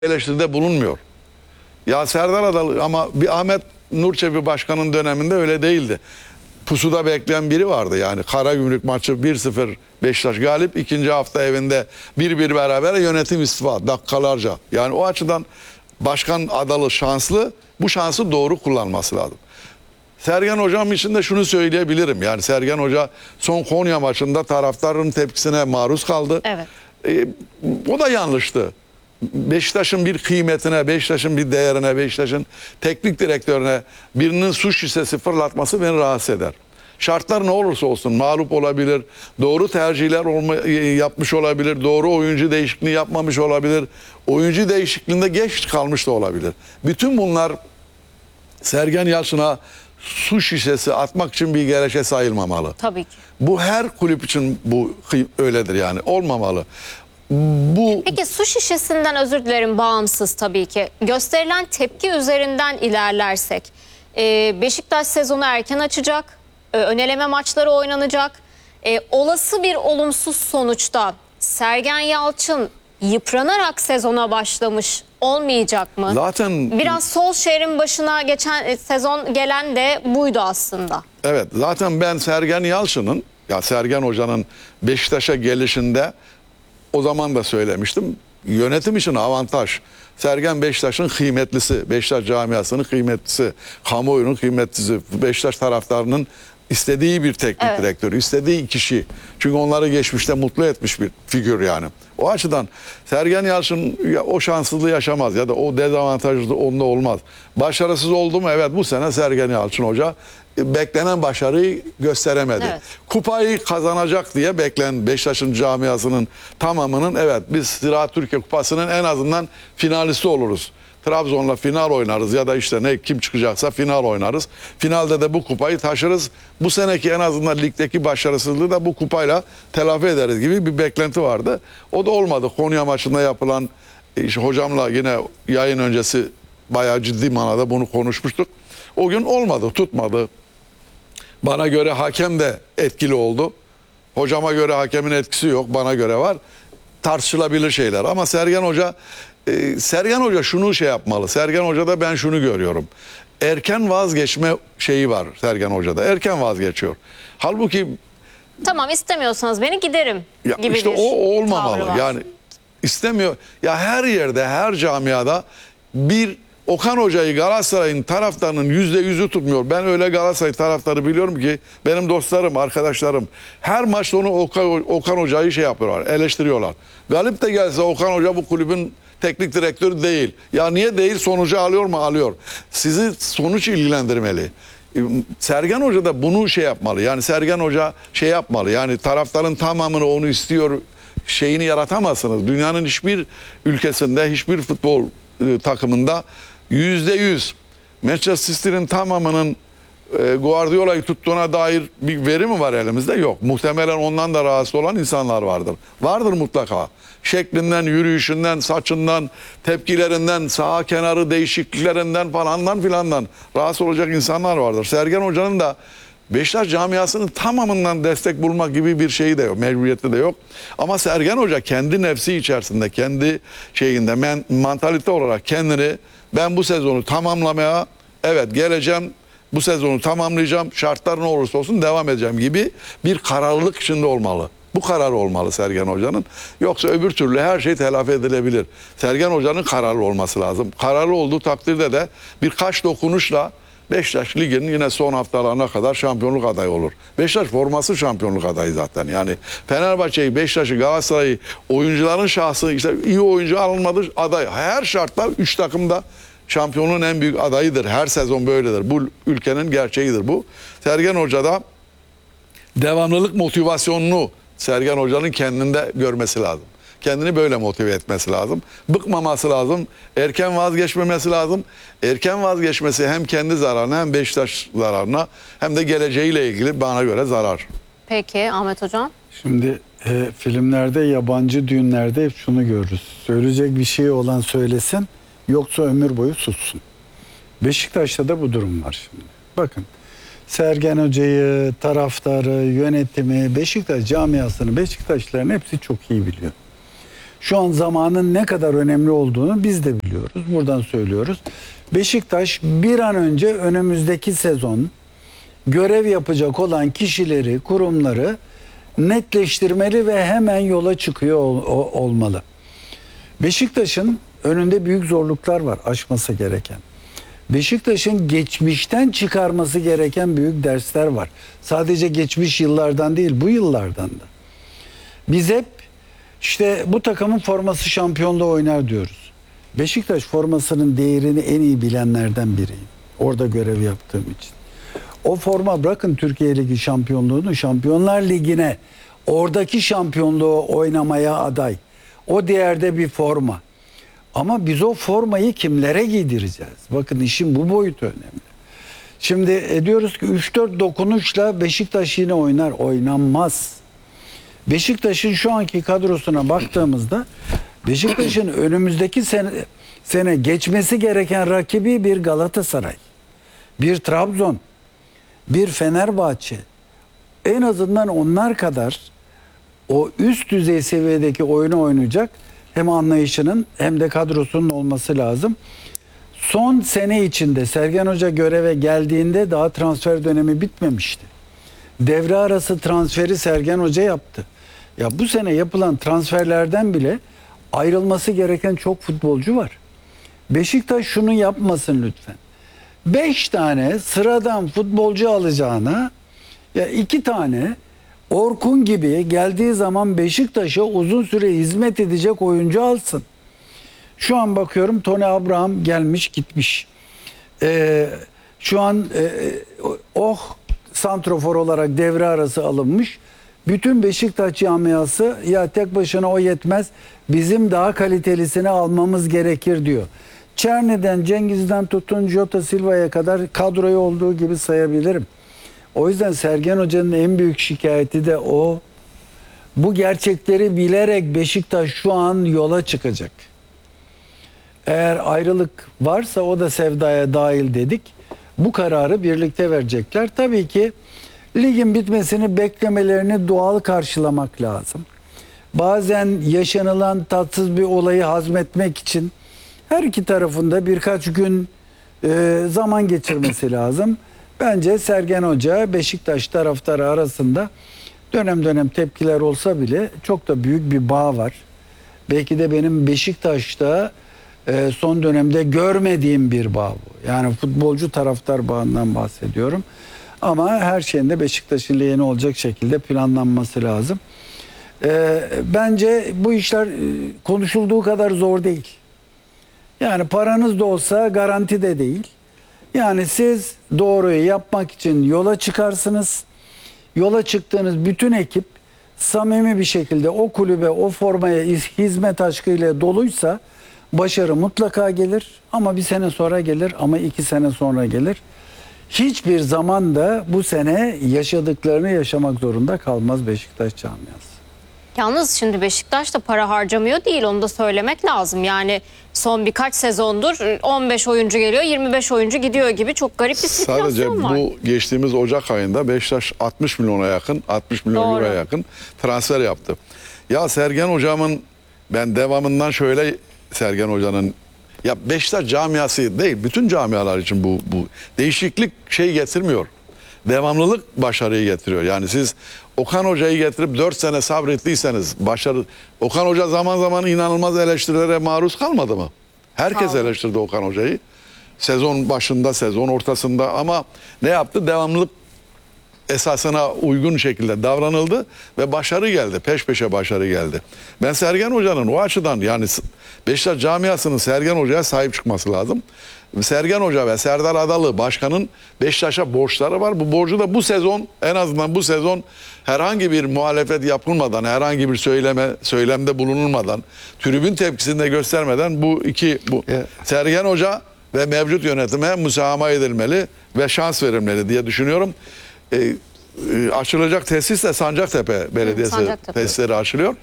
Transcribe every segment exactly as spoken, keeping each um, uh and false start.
eleştiride bulunmuyor. Ya Serdar Adalı ama bir Ahmet Nur Çebi Başkan'ın döneminde öyle değildi. Pusuda bekleyen biri vardı yani. Karagümrük maçı bir sıfır Beşiktaş galip, ikinci hafta evinde bir bir beraber yönetim istifa dakikalarca. Yani o açıdan Başkan Adalı şanslı, bu şansı doğru kullanması lazım. Sergen Hocam için de şunu söyleyebilirim. Yani Sergen Hoca son Konya maçında taraftarın tepkisine maruz kaldı. Evet. E, o da yanlıştı. Beşiktaş'ın bir kıymetine, Beşiktaş'ın bir değerine, Beşiktaş'ın teknik direktörüne birinin suç şişesi fırlatması beni rahatsız eder. Şartlar ne olursa olsun mağlup olabilir, doğru tercihler olma, yapmış olabilir, doğru oyuncu değişikliği yapmamış olabilir, oyuncu değişikliğinde geç kalmış da olabilir. Bütün bunlar Sergen Yalçın'a su şişesi atmak için bir gerekçe sayılmamalı. Tabii ki. Bu her kulüp için bu öyledir yani, olmamalı. Bu... Peki su şişesinden, özür dilerim, bağımsız tabii ki, gösterilen tepki üzerinden ilerlersek, e, Beşiktaş sezonu erken açacak, e, öneleme maçları oynanacak. E, olası bir olumsuz sonuçta Sergen Yalçın yıpranarak sezona başlamış olmayacak mı? Zaten biraz Solskjaer'in başına geçen sezon gelen de buydu aslında. Evet, zaten ben Sergen Yalçın'ın, ya Sergen Hoca'nın Beşiktaş'a gelişinde o zaman da söylemiştim. Yönetim için avantaj. Sergen Beşiktaş'ın kıymetlisi, Beşiktaş camiasının kıymetlisi, kamuoyunun kıymetlisi, Beşiktaş taraftarının istediği bir teknik evet. direktör, istediği kişi. Çünkü onları geçmişte mutlu etmiş bir figür yani. O açıdan Sergen Yalçın ya, o şanssızlığı yaşamaz ya da o dezavantajlı onda olmaz. Başarısız oldu mu? Evet, bu sene Sergen Yalçın Hoca beklenen başarıyı gösteremedi. Evet. Kupayı kazanacak diye beklenen Beşiktaş'ın camiasının tamamının evet biz Ziraat Türkiye Kupası'nın en azından finalisti oluruz. Trabzon'la final oynarız ya da işte ne kim çıkacaksa final oynarız. Finalde de bu kupayı taşırız. Bu seneki en azından ligdeki başarısızlığı da bu kupayla telafi ederiz gibi bir beklenti vardı. O da olmadı. Konya maçında yapılan işte hocamla yine yayın öncesi bayağı ciddi manada bunu konuşmuştuk. O gün olmadı, tutmadı. Bana göre hakem de etkili oldu. Hocama göre hakemin etkisi yok, bana göre var. Tartışılabilir şeyler ama Sergen Hoca e, Sergen Hoca şunu şey yapmalı. Sergen Hoca'da ben şunu görüyorum. Erken vazgeçme şeyi var Sergen Hoca'da. Erken vazgeçiyor. Halbuki tamam, istemiyorsanız beni giderim ya gibi işte bir o olmamalı. var. Yani istemiyor. Ya her yerde, her camiada bir Okan Hoca'yı Galatasaray'ın taraftarının yüzde yüzü tutmuyor. Ben öyle Galatasaray taraftarı biliyorum ki benim dostlarım, arkadaşlarım her maçta onu Okan, Okan Hoca'yı şey yapıyorlar, eleştiriyorlar. Galip de gelse Okan Hoca bu kulübün teknik direktörü değil. Ya niye değil? Sonucu alıyor mu? Alıyor. Sizi sonuç ilgilendirmeli. Sergen Hoca da bunu şey yapmalı. Yani Sergen Hoca şey yapmalı. Yani taraftarın tamamını onu istiyor şeyini yaratamazsınız. Dünyanın hiçbir ülkesinde, hiçbir futbol e, takımında yüzde yüz Manchester City'nin tamamının e, Guardiola'yı tuttuğuna dair bir veri mi var elimizde? Yok. Muhtemelen ondan da rahatsız olan insanlar vardır. Vardır mutlaka. Şeklinden, yürüyüşünden, saçından, tepkilerinden, saha kenarı değişikliklerinden falandan filandan rahatsız olacak insanlar vardır. Sergen Hoca'nın da Beşiktaş camiasının tamamından destek bulmak gibi bir şeyi de yok, mecburiyeti de yok. Ama Sergen Hoca kendi nefsi içerisinde, kendi şeyinde, men, mantalite olarak kendini ben bu sezonu tamamlamaya, evet geleceğim, bu sezonu tamamlayacağım, şartlar ne olursa olsun devam edeceğim gibi bir kararlılık içinde olmalı. Bu karar olmalı Sergen Hoca'nın. Yoksa öbür türlü her şey telafi edilebilir. Sergen Hoca'nın kararlı olması lazım. Kararlı olduğu takdirde de birkaç dokunuşla Beşiktaş Ligi'nin yine son haftalarına kadar şampiyonluk adayı olur. Beşiktaş forması şampiyonluk adayı zaten. Yani Fenerbahçe'yi, Beşiktaş'ı, Galatasaray'ı, oyuncuların şahsı, işte iyi oyuncu alınmadı aday. Her şartta üç takım da şampiyonluğun en büyük adayıdır. Her sezon böyledir. Bu ülkenin gerçeğidir bu. Sergen Hoca da devamlılık motivasyonunu Sergen Hoca'nın kendinde görmesi lazım. Kendini böyle motive etmesi lazım. Bıkmaması lazım. Erken vazgeçmemesi lazım. Erken vazgeçmesi hem kendi zararına hem Beşiktaş zararına hem de geleceğiyle ilgili bana göre zarar. Peki Ahmet Hocam? Şimdi e, filmlerde, yabancı düğünlerde hep şunu görürüz. Söyleyecek bir şey olan söylesin, yoksa ömür boyu sussun. Beşiktaş'ta da bu durum var şimdi. Bakın, Sergen Hoca'yı, taraftarı, yönetimi, Beşiktaş camiasını, Beşiktaşlıların hepsi çok iyi biliyor. Şu an zamanın ne kadar önemli olduğunu biz de biliyoruz. Buradan söylüyoruz. Beşiktaş bir an önce önümüzdeki sezon görev yapacak olan kişileri, kurumları netleştirmeli ve hemen yola çıkıyor ol- o- olmalı. Beşiktaş'ın önünde büyük zorluklar var aşması gereken. Beşiktaş'ın geçmişten çıkarması gereken büyük dersler var. Sadece geçmiş yıllardan değil, bu yıllardan da. Biz hep işte bu takımın forması şampiyonluğu oynar diyoruz. Beşiktaş formasının değerini en iyi bilenlerden biriyim. Orada görev yaptığım için. O forma, bırakın Türkiye Ligi şampiyonluğunu, Şampiyonlar Ligi'ne, oradaki şampiyonluğu oynamaya aday. O değerde bir forma. Ama biz o formayı kimlere giydireceğiz? Bakın işin bu boyutu önemli. Şimdi e, diyoruz ki üç dört dokunuşla Beşiktaş yine oynar. Oynanmaz. Beşiktaş'ın şu anki kadrosuna baktığımızda Beşiktaş'ın önümüzdeki sene, sene geçmesi gereken rakibi bir Galatasaray, bir Trabzon, bir Fenerbahçe. En azından onlar kadar o üst düzey seviyedeki oyunu oynayacak hem anlayışının hem de kadrosunun olması lazım. Son sene içinde Sergen Hoca göreve geldiğinde daha transfer dönemi bitmemişti. Devre arası transferi Sergen Hoca yaptı. Ya bu sene yapılan transferlerden bile ayrılması gereken çok futbolcu var. Beşiktaş şunu yapmasın lütfen. Beş tane sıradan futbolcu alacağına ya iki tane Orkun gibi geldiği zaman Beşiktaş'a uzun süre hizmet edecek oyuncu alsın. Şu an bakıyorum Tony Abraham gelmiş gitmiş. Ee, şu an e, oh santrofor olarak devre arası alınmış. Bütün Beşiktaş camiası ya tek başına o yetmez, bizim daha kalitelisini almamız gerekir diyor. Çerni'den, Cengiz'den tutun Jota Silva'ya kadar kadroyu olduğu gibi sayabilirim. O yüzden Sergen Hoca'nın en büyük şikayeti de o. Bu gerçekleri bilerek Beşiktaş şu an yola çıkacak. Eğer ayrılık varsa o da sevdaya dahil dedik. Bu kararı birlikte verecekler. Tabii ki ligin bitmesini beklemelerini doğal karşılamak lazım. Bazen yaşanılan tatsız bir olayı hazmetmek için her iki tarafında birkaç gün e, zaman geçirmesi lazım. Bence Sergen Hoca Beşiktaş taraftarı arasında dönem dönem tepkiler olsa bile çok da büyük bir bağ var. Belki de benim Beşiktaş'ta e, son dönemde görmediğim bir bağ bu. Yani futbolcu taraftar bağından bahsediyorum. Ama her şeyin de Beşiktaş'ın lehine olacak şekilde planlanması lazım. E, bence bu işler e, konuşulduğu kadar zor değil. Yani paranız da olsa garanti de değil. Yani siz doğruyu yapmak için yola çıkarsınız. Yola çıktığınız bütün ekip samimi bir şekilde o kulübe, o formaya hizmet aşkıyla doluysa başarı mutlaka gelir. Ama bir sene sonra gelir, ama iki sene sonra gelir. Hiçbir zaman da bu sene yaşadıklarını yaşamak zorunda kalmaz Beşiktaş camiası. Yalnız şimdi Beşiktaş da para harcamıyor değil, onu da söylemek lazım. Yani son birkaç sezondur on beş oyuncu geliyor, yirmi beş oyuncu gidiyor gibi çok garip bir sirkülasyon Sadece var. bu geçtiğimiz Ocak ayında Beşiktaş altmış milyona yakın, altmış milyon Doğru. euroya yakın transfer yaptı. Ya Sergen Hocamın, ben devamından şöyle Sergen Hoca'nın, ya Beşiktaş camiası değil, bütün camialar için bu, bu değişiklik şey getirmiyor. Devamlılık başarıyı getiriyor. Yani siz Okan Hoca'yı getirip dört sene sabrettiyseniz başarı... Okan Hoca zaman zaman inanılmaz eleştirilere maruz kalmadı mı? Herkes Kaldı. eleştirdi Okan Hoca'yı. Sezon başında, sezon ortasında, ama ne yaptı? Devamlılık esasına uygun şekilde davranıldı ve başarı geldi. Peş peşe başarı geldi. Ben Sergen Hoca'nın o açıdan, yani Beşiktaş camiasının Sergen Hoca'ya sahip çıkması lazım. Sergen Hoca ve Serdar Adalı başkanın Beşiktaş'a borçları var. Bu borcu da bu sezon, en azından bu sezon herhangi bir muhalefet yapılmadan, herhangi bir söyleme söylemde bulunulmadan, tribün tepkisini de göstermeden bu iki bu Evet. Sergen Hoca ve mevcut yönetime müsamaha edilmeli ve şans verilmeli diye düşünüyorum. Ee, e, açılacak tesis de Sancaktepe Belediyesi Sancaktepe. tesisleri açılıyor.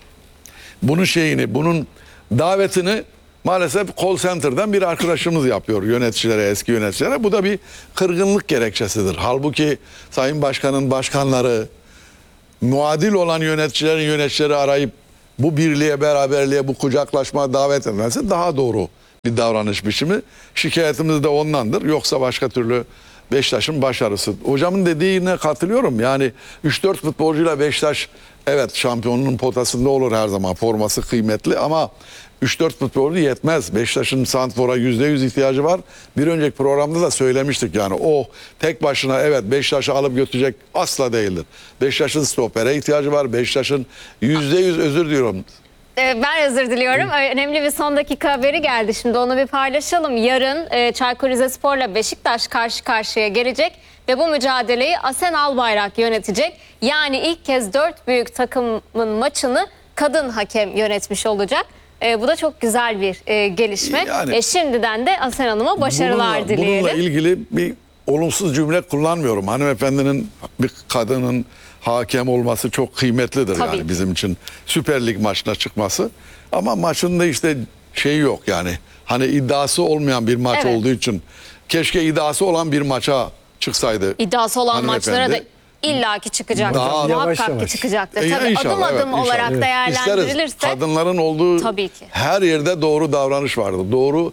Bunun şeyini, bunun davetini maalesef call center'dan bir arkadaşımız yapıyor yöneticilere, eski yöneticilere. Bu da bir kırgınlık gerekçesidir. Halbuki Sayın Başkan'ın başkanları, muadil olan yöneticilerin yöneticileri arayıp bu birliğe, beraberliğe, bu kucaklaşmaya davet etmesi daha doğru bir davranış biçimi. Şikayetimiz de ondandır. Yoksa başka türlü Beşiktaş'ın başarısı. Hocamın dediğine katılıyorum. Yani üç dört futbolcuyla Beşiktaş evet şampiyonluğun potasında olur her zaman. Forması kıymetli ama üç dört futbolcu yetmez. Beşiktaş'ın santrfora yüzde yüz ihtiyacı var. Bir önceki programda da söylemiştik yani. O tek başına evet Beşiktaş'ı alıp götürecek asla değildir. Beşiktaş'ın stopere ihtiyacı var. Beşiktaş'ın yüzde yüz özür diliyorum. Ee, Ben özür diliyorum. Önemli bir son dakika haberi geldi. Şimdi onu bir paylaşalım. Yarın e, Çaykur Rizespor'la Beşiktaş karşı karşıya gelecek ve bu mücadeleyi Asen Albayrak yönetecek. Yani ilk kez dört büyük takımın maçını kadın hakem yönetmiş olacak. E, bu da çok güzel bir e, gelişme. Yani- E, şimdiden de Asen Hanım'a başarılar bununla, dileyelim. Bununla ilgili bir olumsuz cümle kullanmıyorum. Hanımefendinin bir kadının hakem olması çok kıymetlidir Tabii yani ki. bizim için. Süper Lig maçına çıkması. Ama maçın da işte şeyi yok yani. Hani iddiası olmayan bir maç Evet. olduğu için keşke iddiası olan bir maça çıksaydı. İddiası olan maçlara da hanımefendi. illaki çıkacaktır. Daha- Yavaş Muhakkak yavaş. ki çıkacaktır. E, Tabii inşallah, adım adım evet, olarak inşallah. değerlendirilirse. İsteriz. Kadınların olduğu Tabii ki. her yerde doğru davranış vardır. Doğru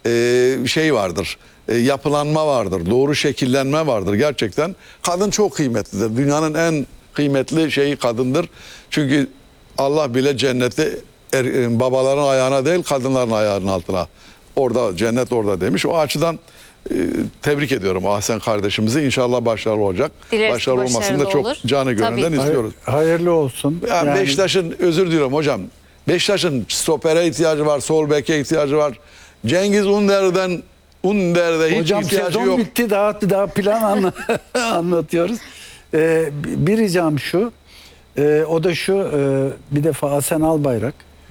e, şey vardır. E, yapılanma vardır. Doğru şekillenme vardır. Gerçekten kadın çok kıymetlidir. Dünyanın en kıymetli şeyi kadındır. Çünkü Allah bile cenneti er, e, babaların ayağına değil kadınların ayağının altına. Orada cennet orada demiş. O açıdan e, tebrik ediyorum Ahsen kardeşimizi. İnşallah başarılı olacak. Dileriz ki başarılı olmasını da başarılı çok olur. canı gönülden Tabii. istiyoruz. Hayırlı olsun. Yani Yani Beşiktaş'ın özür diliyorum hocam. Beşiktaş'ın stopere ihtiyacı var, sol beke ihtiyacı var. Cengiz Under'den Under'de hiç hocam ihtiyacı sezon yok. bitti, daha daha plan anla- anlatıyoruz. Ee, bir ricam şu. e, o da şu. e, bir defa Asen Albayrak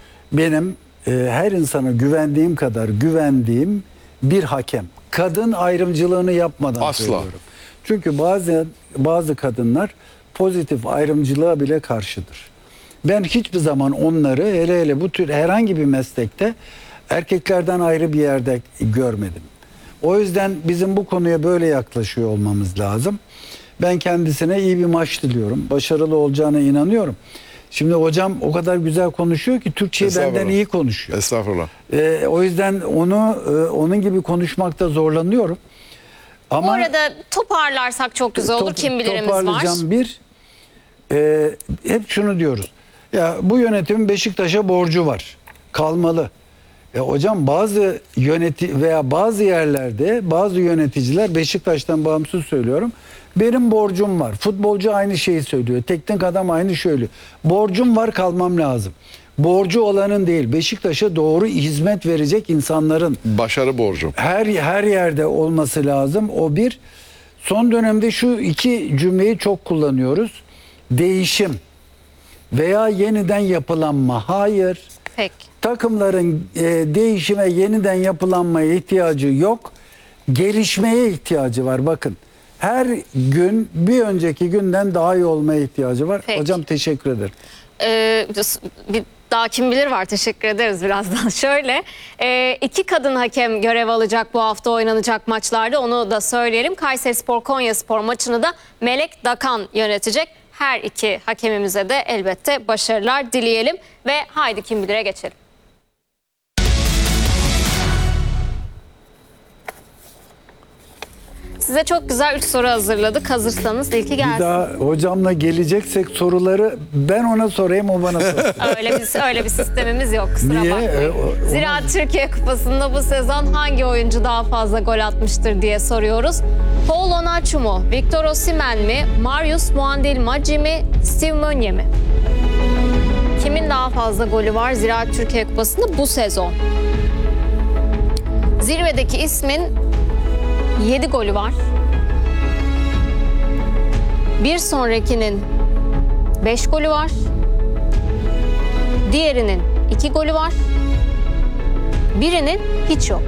benim e, her insana güvendiğim kadar güvendiğim bir hakem. Kadın ayrımcılığını yapmadan Asla. söylüyorum. Çünkü bazı bazı kadınlar pozitif ayrımcılığa bile karşıdır. Ben hiçbir zaman onları hele hele bu tür herhangi bir meslekte erkeklerden ayrı bir yerde görmedim. O yüzden bizim bu konuya böyle yaklaşıyor olmamız lazım. Ben kendisine iyi bir maç diliyorum. Başarılı olacağına inanıyorum. Şimdi hocam o kadar güzel konuşuyor ki Türkçeyi benden Estağfurullah. iyi konuşuyor. Estağfurullah. Ee, o yüzden onu e, onun gibi konuşmakta zorlanıyorum. Bu Ama arada toparlarsak çok güzel olur. top- Kim bilirimiz var. toparlayacağım. Bir, e, hep şunu diyoruz. Ya bu yönetimin Beşiktaş'a borcu var. Kalmalı. E hocam bazı yöneti veya bazı yerlerde bazı yöneticiler Beşiktaş'tan bağımsız söylüyorum. Benim borcum var. Futbolcu aynı şeyi söylüyor. Teknik adam aynı söylüyor. Borcum var, kalmam lazım. Borcu olanın değil, Beşiktaş'a doğru hizmet verecek insanların Başarı borcu. her her yerde olması lazım. O bir. Son dönemde şu iki cümleyi çok kullanıyoruz. Değişim veya yeniden yapılanma. Hayır. Peki. Takımların e, değişime, yeniden yapılanmaya ihtiyacı yok. Gelişmeye ihtiyacı var. Bakın. Her gün bir önceki günden daha iyi olmaya ihtiyacı var. Peki. Hocam teşekkür ederim. Ee, bir daha kim bilir var. Teşekkür ederiz birazdan. Şöyle e, iki kadın hakem görev alacak bu hafta oynanacak maçlarda. Onu da söyleyelim. Kayserispor Konyaspor maçını da Melek Dakan yönetecek. Her iki hakemimize de elbette başarılar dileyelim. Ve haydi kim bilire geçelim. Size çok güzel üç soru hazırladık. Hazırsanız ilki Bir gelsin. daha hocamla geleceksek soruları ben ona sorayım, o bana sorsun. Öyle bir öyle bir sistemimiz yok. Kusura Niye? bakmayın. E, o- Zira Türkiye Kupası'nda bu sezon hangi oyuncu daha fazla gol atmıştır diye soruyoruz. Paul Onaçu mu? Victor Osimhen mi? Marius Muandil-Maggi mi? Steve Meunier mi? Kimin daha fazla golü var Zira Türkiye Kupası'nda bu sezon? Zirvedeki ismin yedi golü var. Bir sonrakinin beş golü var. Diğerinin iki golü var. Birinin hiç yok.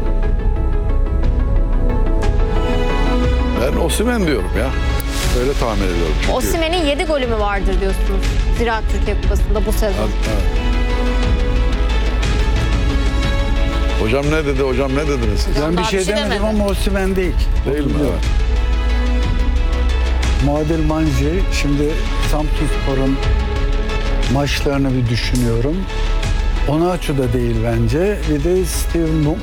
Ben Osimhen diyorum ya. Öyle tahmin ediyorum. Çünkü... Osimhen'in yedi golü mü vardır diyorsunuz Ziraat Türkiye Kupası'nda bu sezon? Evet. Hocam ne dedi? Hocam ne dediniz siz? Ben bir Daha şey, bir şey demedim demedi. ama Osimhen değil. Değil mi? Evet. Muadil Manji şimdi Samsunspor'un maçlarını bir düşünüyorum. Onaçu da değil bence. Bir de Steve